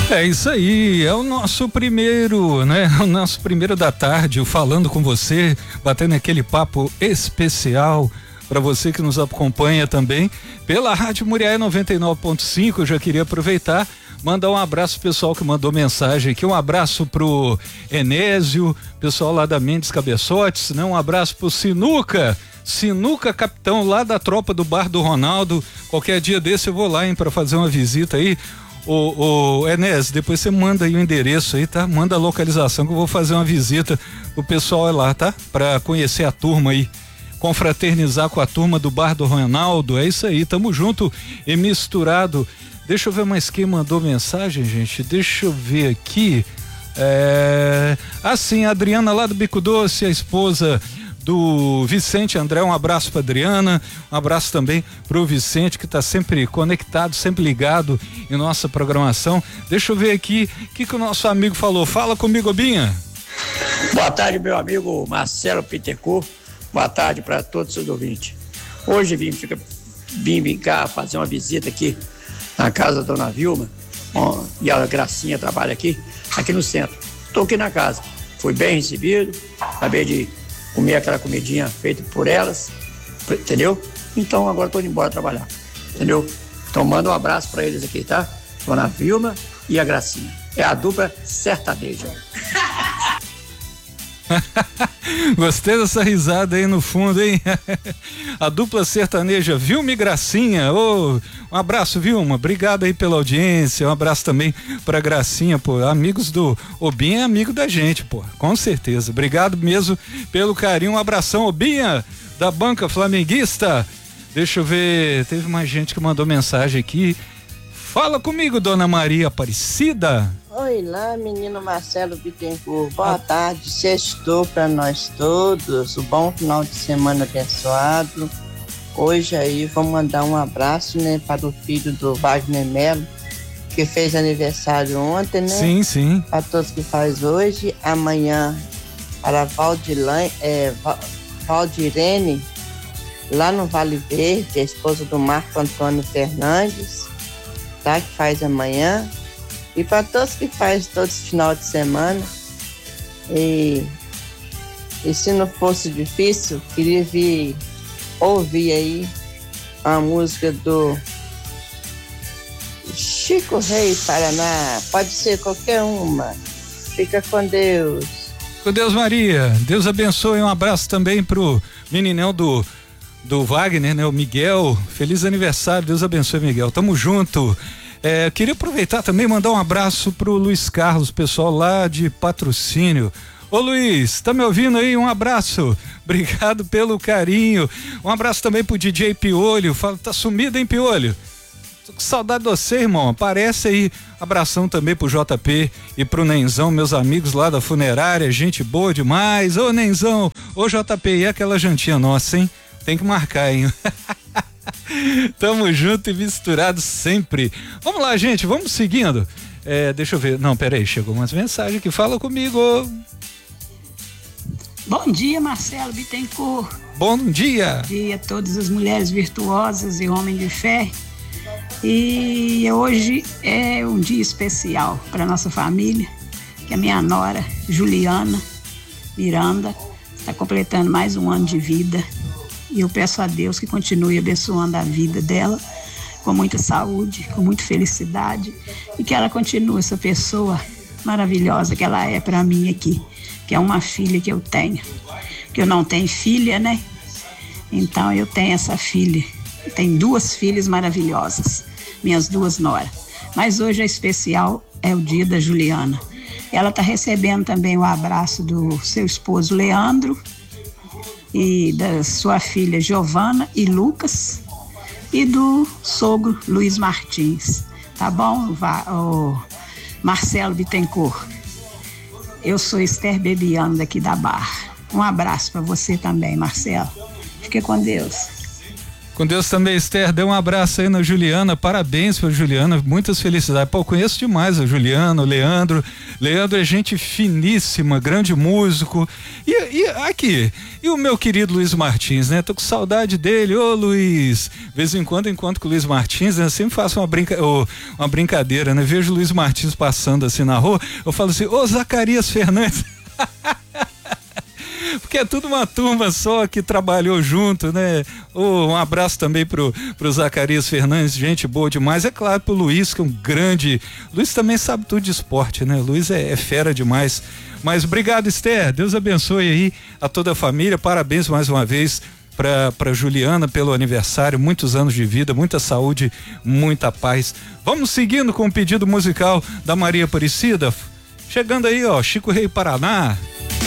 É isso aí, é o nosso primeiro, né? O nosso primeiro da tarde, o Falando com Você, batendo aquele papo especial para você que nos acompanha também pela Rádio Muriaé 99.5. Eu já queria aproveitar, mandar um abraço pro pessoal que mandou mensagem aqui, um abraço pro Enésio, pessoal lá da Mendes Cabeçotes, né? Um abraço pro Sinuca capitão lá da tropa do Bar do Ronaldo. Qualquer dia desse eu vou lá, hein, para fazer uma visita aí. O Enés, depois você manda aí o endereço aí, tá? Manda a localização que eu vou fazer uma visita o pessoal lá, tá? Pra conhecer a turma aí, confraternizar com a turma do Bar do Ronaldo. É isso aí, tamo junto e misturado. Deixa eu ver mais quem mandou mensagem, gente. Deixa eu ver aqui. Sim, a Adriana lá do Bico Doce, a esposa do Vicente André, um abraço para Adriana, um abraço também pro Vicente, que tá sempre conectado, sempre ligado em nossa programação. Deixa eu ver aqui o que o nosso amigo falou. Fala comigo, Binha. Boa tarde, meu amigo Marcelo Pittencourt. Boa tarde para todos os seus ouvintes. Hoje vim cá fazer uma visita aqui na casa da dona Vilma, e a Gracinha trabalha aqui no centro. Estou aqui na casa, fui bem recebido, acabei de comer aquela comidinha feita por elas, entendeu? Então agora estou indo embora trabalhar, entendeu? Então manda um abraço para eles aqui, tá? Dona Vilma e a Gracinha. É a dupla sertaneja. Gostei dessa risada aí no fundo, hein? A dupla sertaneja Vilma e Gracinha. Um abraço, Vilma, obrigado aí pela audiência, um abraço também pra Gracinha, pô, amigos do Obinha é amigo da gente, pô, com certeza, obrigado mesmo pelo carinho, um abração, Obinha, da banca flamenguista. Deixa eu ver, teve mais gente que mandou mensagem aqui. Fala comigo, dona Maria Aparecida. Oi lá, menino Marcelo Bittencourt, boa tarde, sextou para nós todos, um bom final de semana abençoado. Hoje aí vou mandar um abraço, né, para o filho do Wagner Melo, que fez aniversário ontem, né? Sim, sim. Para todos que faz hoje, amanhã para Valdirene, lá no Vale Verde, a esposa do Marco Antônio Fernandes, tá, que faz amanhã. E para todos que faz todo esse final de semana. E se não fosse difícil, queria ouvir aí a música do Chico Rei Paraná. Pode ser qualquer uma. Fica com Deus. Com Deus, Maria. Deus abençoe. Um abraço também pro meninão do Wagner, né? O Miguel. Feliz aniversário. Deus abençoe, Miguel. Tamo junto. Queria aproveitar também e mandar um abraço pro Luiz Carlos, pessoal lá de Patrocínio. Ô Luiz, tá me ouvindo aí? Um abraço, obrigado pelo carinho. Um abraço também pro DJ Piolho. Fala, tá sumido, hein, Piolho? Tô com saudade de você, irmão. Aparece aí. Abração também pro JP e pro Nenzão, meus amigos lá da funerária, gente boa demais. Ô Nenzão, ô JP, e aquela jantinha nossa, hein? Tem que marcar, hein? Tamo junto e misturado sempre. Vamos lá, gente, vamos seguindo. Deixa eu ver. Não, peraí, chegou umas mensagens aqui. Fala comigo. Bom dia, Marcelo Bittencourt. Bom dia. Bom dia a todas as mulheres virtuosas e homens de fé. E hoje é um dia especial para nossa família, que a minha nora, Juliana Miranda, está completando mais um ano de vida. E eu peço a Deus que continue abençoando a vida dela com muita saúde, com muita felicidade, e que ela continue essa pessoa maravilhosa que ela é para mim aqui, que é uma filha que eu tenho. Que eu não tenho filha, né? Então eu tenho essa filha. Eu tenho 2 filhas maravilhosas, minhas 2 noras. Mas hoje é especial, é o dia da Juliana. Ela está recebendo também o abraço do seu esposo Leandro, e da sua filha Giovana e Lucas, e do sogro Luiz Martins, tá bom? O Marcelo Bittencourt. Eu sou Esther Bebiano daqui da Barra. Um abraço para você também, Marcelo. Fique com Deus. Com Deus também, Esther. Dê um abraço aí na Juliana. Parabéns pra Juliana. Muitas felicidades. Pô, eu conheço demais a Juliana, o Leandro. Leandro é gente finíssima, grande músico. E aqui, e o meu querido Luiz Martins, né? Tô com saudade dele. Ô, Luiz. De vez em quando encontro com o Luiz Martins, né? Eu sempre faço uma brincadeira, né? Vejo o Luiz Martins passando assim na rua. Eu falo assim, ô, Zacarias Fernandes. Porque é tudo uma turma só que trabalhou junto, né? Um abraço também pro Zacarias Fernandes, gente boa demais. É claro, pro Luiz, que é um grande... Luiz também sabe tudo de esporte, né? Luiz é fera demais. Mas obrigado, Esther. Deus abençoe aí a toda a família. Parabéns mais uma vez para Juliana pelo aniversário. Muitos anos de vida, muita saúde, muita paz. Vamos seguindo com o pedido musical da Maria Aparecida. Chegando aí, ó, Chico Rei Paraná.